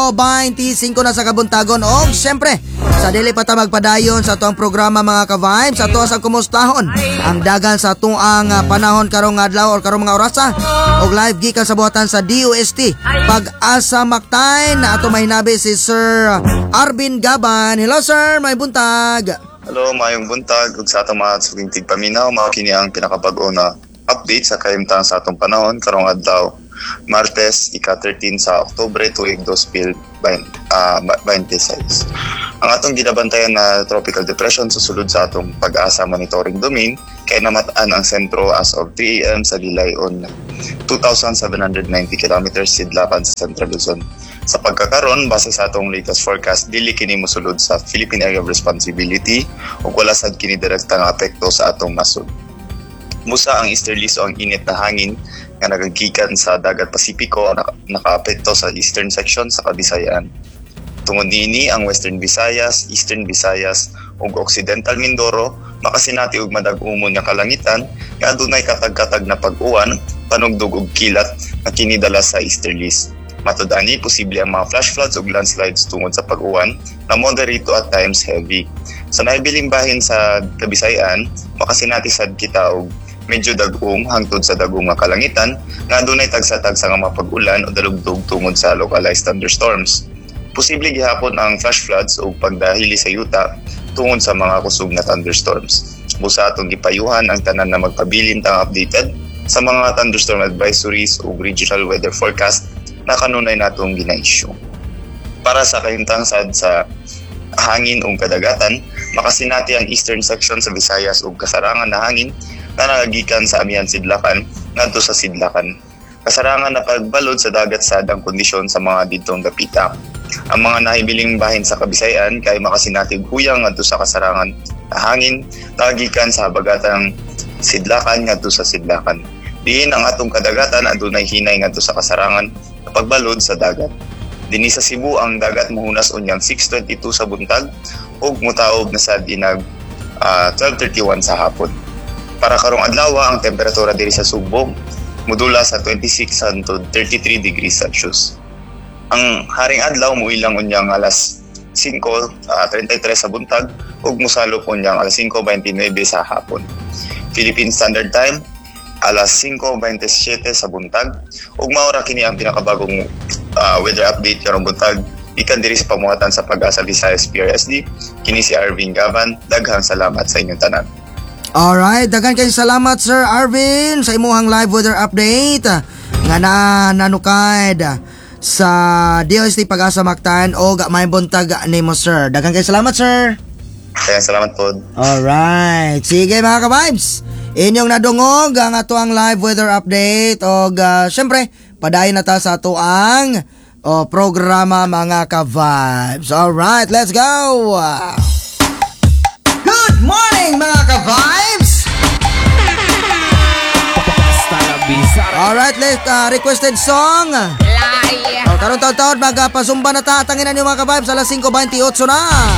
5:25 na sa kabuntagon. O siyempre, sa dili pa ta magpadayon sa tuang programa mga ka-vibes, sa tuwa sa kumustahon ang dagan sa tuang panahon karong adlaw or karong mga orasa og live gikan sa buhatan sa DOST Pag-asa Mactain na ato mahinabi si Sir Arvin Gaban. Hello sir, may buntag. Hello, mayong buntag ug sa atong mga suging tigpaminaw, mao kini ang pinakabag-o na update sa kahimtang sa atong panahon karong adlaw Martes, ika-13 sa Oktubre tuig 2026. Ang atong ginabantayan na tropical depression susulod sa atong Pag-asa monitoring domain kay namataan ang sentro as of 3 AM sa Lilayon 2,790 kilometers sidlakan sa Central Luzon. Sa pagkakaron, base sa atong latest forecast, dili kini mosulod sa Philippine Area of Responsibility ug wala sad kini direktang apekto sa atong nasod. Musa ang easterlies o ang init na hangin nga nagagikan sa dagat Pasipiko nakaapekto sa eastern section sa Kabisayaan. Tungod niini ang Western Visayas, Eastern Visayas ug Occidental Mindoro makasinati og madag-umon nga kalangitan nga adunay katag-katag na pag-uwan, panugdog ug kilat nga kinidala sa easterlies. Matud ani posible ang mga flash floods ug landslides tungod sa pag-uwan na moderate to at times heavy. Sa nahibiling bahin sa Kabisayaan, makasinati sad kita og medyo dag-um hangtod sa dagom nga kalangitan nga adunay tagsa-tagsa nga mapag-ulan o dalugdog tungod sa localized thunderstorms. Posible gihapon ang flash floods o pagdahili sa yuta tungod sa mga kusog na thunderstorms. Busa atong gipayuhan ang tanan na magpabilin tang updated sa mga thunderstorm advisories o regional weather forecast na kanunay natong gina-issue. Para sa kahimtang sad sa hangin o kadagatan, makasinati ang eastern section sa Visayas o kasarangan na hangin na nagagikan sa Amihan Sidlakan ngadto sa Sidlakan. Kasarangan na pagbalod sa dagat sad ang kondisyon sa mga didtong dapita. Ang mga nahibiling bahin sa Kabisayaan kay makasinatig huyang ngadto sa kasarangan na hangin nagagikan sa habagatang Sidlakan ngadto sa Sidlakan. Diin ang atong kadagatan adunay hinay ngadto sa kasarangan na pagbalod sa dagat. Dinhi sa Cebu ang dagat mohunas unyang 6:22 sa buntag ug mutaob na sad inag 12:31 sa hapon. Para karong adlaw ang temperatura diri sa Subo modula sa 26 hangtod 33 degrees Celsius. Ang haring adlaw moilang unyang alas 5:33 sa buntag ug mosalop unyang alas 5:29 sa hapon. Philippine Standard Time alas 5:27 sa buntag ug maora kini ang pinakabagong weather update karong buntag ikan diri sa pamuhatan sa Pag-asa Visayas PRSD. Kini si Arvin Gavan. Daghang salamat sa inyong tanan. Alright, daghan kayong salamat Sir Arvin sa imuhang live weather update nga nanukad sa DOST Pag-asa Mactain o may buntag nimo sir. Daghan kayong salamat sir. Kaya salamat po. Alright, sige mga ka-vibes, inyong nadungog ang atuang live weather update o syempre padayon na ta sa atuang programa mga ka-vibes. Alright, let's go. Good morning mga ka-vibes. Alright, let's requested song. Karon taon-taon magpasumba na ta. Tanginan niyo mga ka-vibes alas 5:28 na.